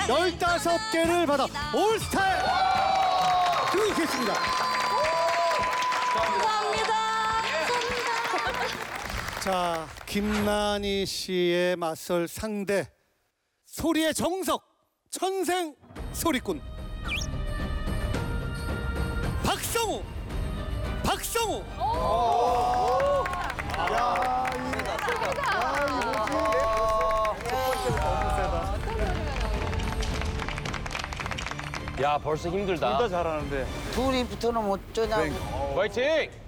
15개를 받아 올스타에 등극했습니다. 감사합니다. 자, 김난희 씨의 맞설 상대, 소리의 정석, 천생 소리꾼 박성우. 박성우. 야, 벌써 힘들다. 잘하는데. 둘이 붙어놓으면 어쩌냐고. 화이팅!